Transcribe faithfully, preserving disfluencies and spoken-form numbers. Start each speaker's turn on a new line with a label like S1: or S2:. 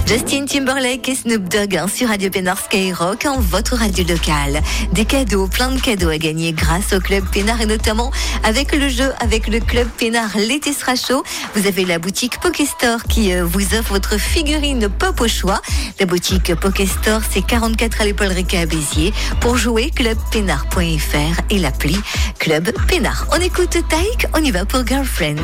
S1: Justin Timberlake et Snoop Dogg hein, sur Radio Pénard Skyrock en votre radio locale. Des cadeaux, plein de cadeaux à gagner grâce au Club Pénard et notamment avec le jeu avec le Club Pénard. L'été sera chaud. Vous avez la boutique Pokéstore qui euh, vous offre votre figurine pop au choix. La boutique Pokéstore, c'est quarante-quatre à l'épaule Rica à Béziers. Pour jouer, club pénard point f r et l'appli Club Pénard. On écoute Taïk, on y va pour Girlfriend.